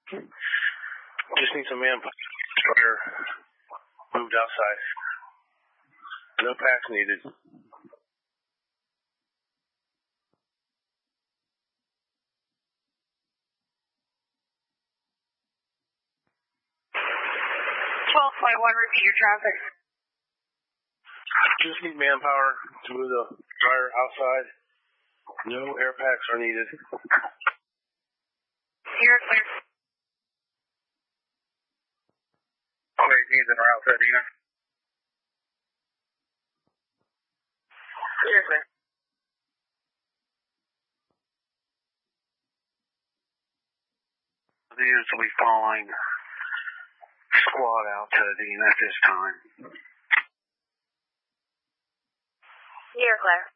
Just need some manpower moved outside. No packs needed. 12.1, repeat your traffic. Just need manpower to move the dryer outside. No air packs are needed. You're clear. Great needs and route, Dina. You're clear. The units will be following squad out to Dean at this time. You're clear.